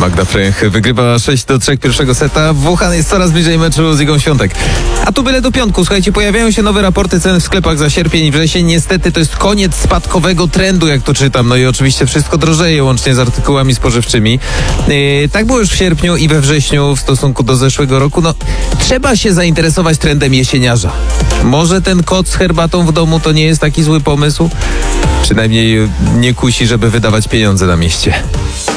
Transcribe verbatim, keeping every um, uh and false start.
Magda Frech wygrywa sześć do trzech pierwszego seta. Włochany jest coraz bliżej meczu z Igą Świątek. A tu byle do piątku. Słuchajcie, pojawiają się nowe raporty cen w sklepach za sierpień i wrzesień. Niestety to jest koniec spadkowego trendu, jak to czytam. No i oczywiście wszystko drożeje, łącznie z artykułami spożywczymi. Yy, tak było już w sierpniu i we wrześniu w stosunku do zeszłego roku. No, trzeba się zainteresować trendem jesieniarza. Może ten kot z herbatą w domu to nie jest taki zły pomysł? Przynajmniej nie kusi, żeby wydawać pieniądze na mieście.